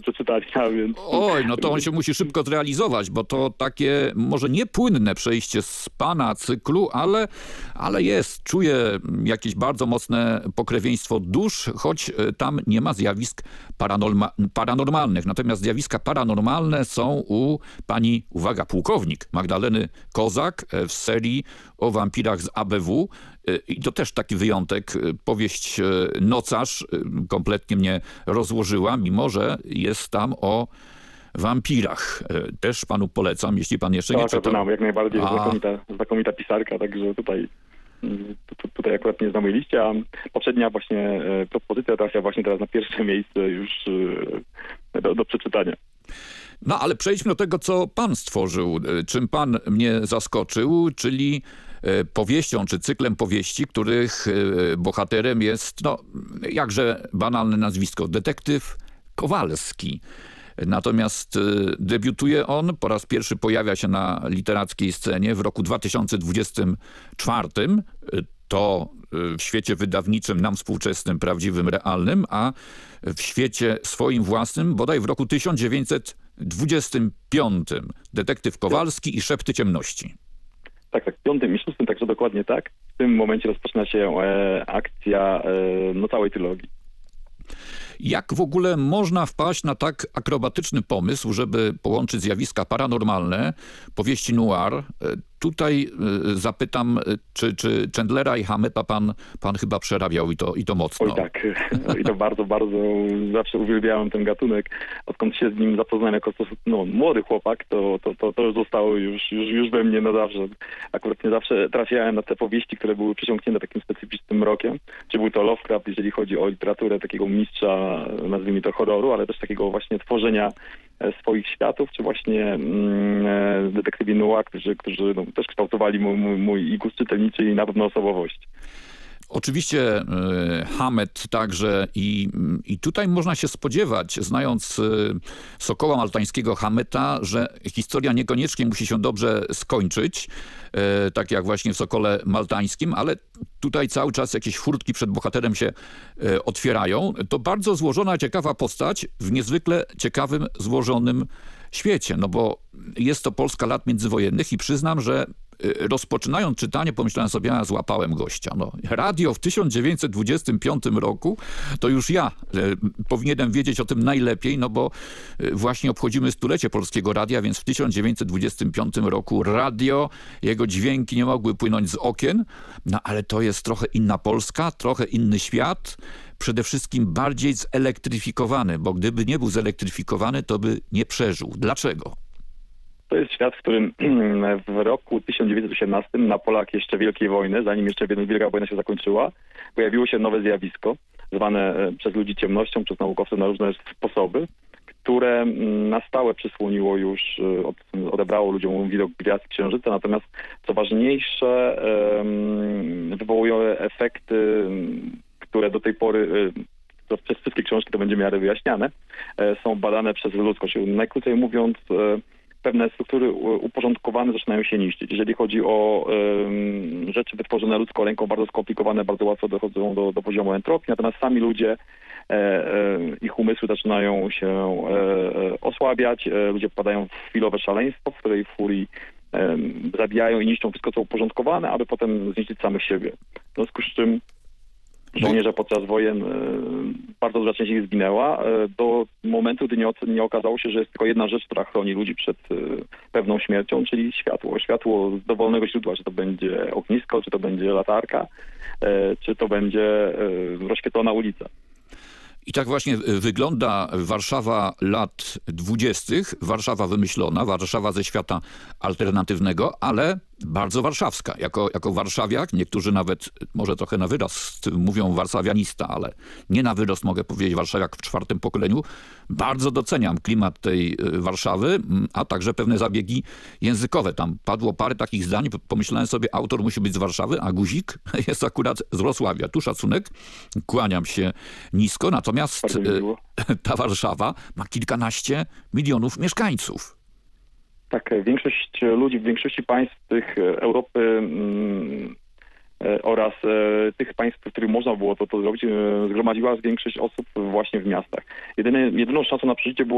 przeczytania, więc... Oj, no to on się musi szybko zrealizować, bo to takie może nie płynne przejście z pana cyklu, ale jest, czuję jakieś bardzo mocne pokrewieństwo dusz, choć tam nie ma zjawisk paranormalnych. Natomiast zjawiska paranormalne są u pani, uwaga, pułkownik Magdaleny Kozak w serii o wampirach z ABW. I to też taki wyjątek. Powieść Nocarz kompletnie mnie rozłożyła, mimo że jest tam o wampirach. Też panu polecam, jeśli pan jeszcze nie czytał. Znam, jak najbardziej. Znakomita pisarka, także tutaj akurat nie znam jej liście, a poprzednia właśnie propozycja trafia właśnie teraz na pierwsze miejsce już do przeczytania. No ale przejdźmy do tego, co pan stworzył, czym pan mnie zaskoczył, czyli powieścią czy cyklem powieści, których bohaterem jest, no jakże banalne nazwisko, detektyw Kowalski. Natomiast debiutuje on, po raz pierwszy pojawia się na literackiej scenie w roku 2024. To w świecie wydawniczym, nam współczesnym, prawdziwym, realnym, a w świecie swoim własnym, bodaj w roku 1925. Detektyw Kowalski i Szepty ciemności. Tak, w 5. i 6. także dokładnie tak. W tym momencie rozpoczyna się akcja całej trylogii. Jak w ogóle można wpaść na tak akrobatyczny pomysł, żeby połączyć zjawiska paranormalne, powieści noir? Tutaj zapytam, czy Chandlera i Hammeta pan chyba przerabiał i to mocno. Oj tak, i to bardzo, bardzo zawsze uwielbiałem ten gatunek. Odkąd się z nim zapoznałem jako młody chłopak, to już zostało już we mnie na zawsze. Akurat nie zawsze trafiałem na te powieści, które były przysiągnięte takim specyficznym mrokiem. Czy był to Lovecraft, jeżeli chodzi o literaturę takiego mistrza, nazwijmy to horroru, ale też takiego właśnie tworzenia swoich światów, czy właśnie detektywi noir, którzy też kształtowali mój i gust czytelniczy i na pewno osobowość. Oczywiście Hammett także i tutaj można się spodziewać, znając Sokoła Maltańskiego Hammeta, że historia niekoniecznie musi się dobrze skończyć, tak jak właśnie w Sokole Maltańskim, ale tutaj cały czas jakieś furtki przed bohaterem się otwierają. To bardzo złożona, ciekawa postać w niezwykle ciekawym, złożonym świecie, no bo jest to Polska lat międzywojennych i przyznam, że rozpoczynając czytanie, pomyślałem sobie, złapałem gościa. No, radio w 1925 roku, to już ja powinienem wiedzieć o tym najlepiej, no bo właśnie obchodzimy stulecie Polskiego Radia, więc w 1925 roku radio, jego dźwięki nie mogły płynąć z okien, no ale to jest trochę inna Polska, trochę inny świat, przede wszystkim bardziej zelektryfikowany, bo gdyby nie był zelektryfikowany, to by nie przeżył. Dlaczego? To jest świat, w którym w roku 1918 na polach jeszcze Wielkiej Wojny, zanim jeszcze Wielka Wojna się zakończyła, pojawiło się nowe zjawisko, zwane przez ludzi ciemnością, przez naukowców na różne sposoby, które na stałe przysłoniło już, odebrało ludziom widok gwiazd księżyca, natomiast co ważniejsze, wywołują efekty, które do tej pory, przez wszystkie książki to będzie w miarę wyjaśniane, są badane przez ludzkość. Najkrócej mówiąc, pewne struktury uporządkowane zaczynają się niszczyć. Jeżeli chodzi o rzeczy wytworzone ludzką ręką, bardzo skomplikowane, bardzo łatwo dochodzą do poziomu entropii, natomiast sami ludzie, ich umysły zaczynają się osłabiać, ludzie wpadają w chwilowe szaleństwo, w której furii zabijają i niszczą wszystko, co uporządkowane, aby potem zniszczyć samych siebie. W związku z czym żołnierze podczas wojen bardzo duża część ich zginęła do momentu, gdy nie okazało się, że jest tylko jedna rzecz, która chroni ludzi przed pewną śmiercią, czyli światło. Światło z dowolnego źródła, czy to będzie ognisko, czy to będzie latarka, czy to będzie rozświetlona ulica. I tak właśnie wygląda Warszawa lat 20., Warszawa wymyślona, Warszawa ze świata alternatywnego, ale bardzo warszawska. Jako warszawiak, niektórzy nawet może trochę na wyrost mówią warszawianista, ale nie na wyrost mogę powiedzieć warszawiak w 4. pokoleniu. Bardzo doceniam klimat tej Warszawy, a także pewne zabiegi językowe. Tam padło parę takich zdań, pomyślałem sobie, autor musi być z Warszawy, a guzik jest akurat z Wrocławia. Tu szacunek, kłaniam się nisko, natomiast ta Warszawa ma kilkanaście milionów mieszkańców. Tak, większość ludzi w większości państw tych Europy oraz tych państw, w których można było to zrobić, zgromadziła większość osób właśnie w miastach. Jedyną szansą na przeżycie było